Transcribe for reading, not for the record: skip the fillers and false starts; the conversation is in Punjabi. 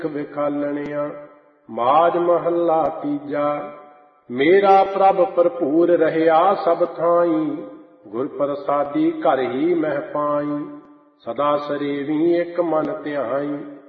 ਵਿਖਾਲਣਿਆ। ਮਾਝ ਮਹੱਲਾ ਤੀਜਾ। ਮੇਰਾ ਪ੍ਰਭ ਭਰਪੂਰ ਰਹਿਆ ਸਭ ਥਾਈ, ਗੁਰ ਪ੍ਰਸਾਦੀ ਘਰ ਹੀ ਮਹਿ ਪਾਈ। ਸਦਾ ਸਰੇਵੀ ਇੱਕ ਮਨ ਧਿਆਈ,